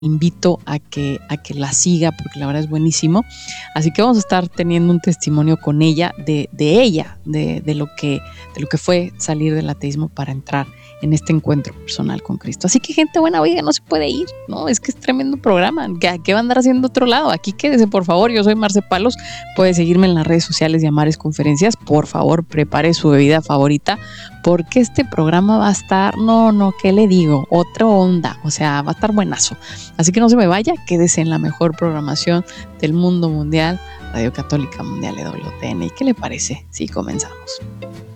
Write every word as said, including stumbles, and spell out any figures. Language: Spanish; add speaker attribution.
Speaker 1: invito a que, a que la siga porque la verdad es buenísimo. Así que vamos a estar teniendo un testimonio con ella, de, de ella, de, de, lo que, de lo que fue salir del ateísmo para entrar en este encuentro personal con Cristo. Así que gente buena, oiga, no se puede ir, ¿no? Es que es tremendo programa. ¿Qué, qué va a andar haciendo otro lado? Aquí quédese, por favor. Yo soy Marce Palos. Puede seguirme en las redes sociales y Amares Conferencias. Por favor, prepare su bebida favorita porque este programa va a estar, no, no, ¿qué le digo? Otra onda, o sea, va a estar buenazo. Así que no se me vaya, quédese en la mejor programación del mundo mundial, Radio Católica Mundial E W T N. ¿Y qué le parece? Sí, comenzamos.